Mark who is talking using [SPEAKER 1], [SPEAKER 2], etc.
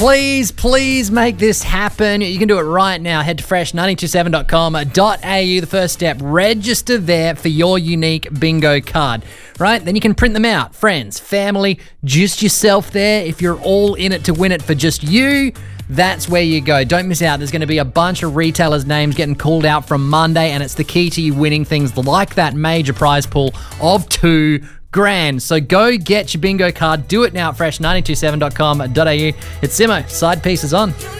[SPEAKER 1] Please make this happen. You can do it right now. Head to fresh927.com.au. The first step, register there for your unique bingo card, right? Then you can print them out. Friends, family, just yourself there. If you're all in it to win it for just you, that's where you go. Don't miss out. There's going to be a bunch of retailers' names getting called out from Monday, and it's the key to you winning things like that major prize pool of $2,000. So go get your bingo card. Do it now at fresh927.com.au. It's Simo. Side pieces on.